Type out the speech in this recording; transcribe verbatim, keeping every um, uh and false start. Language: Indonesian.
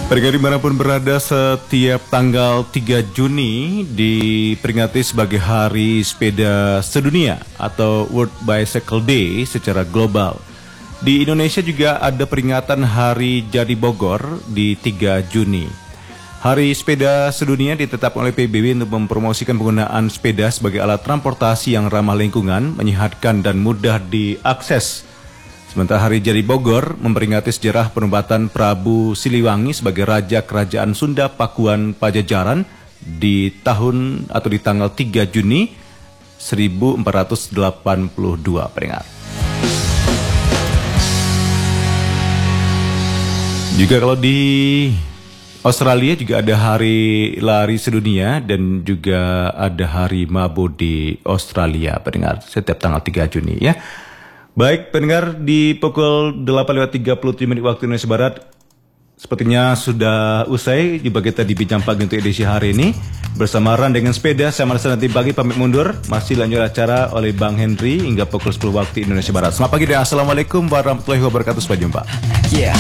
Pendengar dimanapun berada, setiap tanggal tiga Juni diperingati sebagai Hari Sepeda Sedunia atau World Bicycle Day secara global. Di Indonesia juga ada peringatan Hari Jadi Bogor di tiga Juni. Hari Sepeda Sedunia ditetapkan oleh P B B untuk mempromosikan penggunaan sepeda sebagai alat transportasi yang ramah lingkungan, menyehatkan dan mudah diakses. Sementara Hari Jadi Bogor memperingati sejarah penempatan Prabu Siliwangi sebagai Raja Kerajaan Sunda Pakuan Pajajaran di tahun atau di tanggal tiga Juni seribu empat ratus delapan puluh dua, pendengar. Juga kalau di Australia juga ada Hari Lari Sedunia dan juga ada Hari Mabo di Australia, pendengar, setiap tanggal tiga Juni ya. Baik, pendengar, di pukul delapan lewat tiga puluh tujuh menit waktu Indonesia Barat, sepertinya sudah usai jumpa kita di Bincang Pagi untuk edisi hari ini. Bersama Ran dengan sepeda, saya Marisa nanti pagi pamit mundur. Masih lanjut acara oleh Bang Henry hingga pukul sepuluh waktu Indonesia Barat. Selamat pagi dan Assalamualaikum warahmatullahi wabarakatuh. Sampai jumpa. Yeah.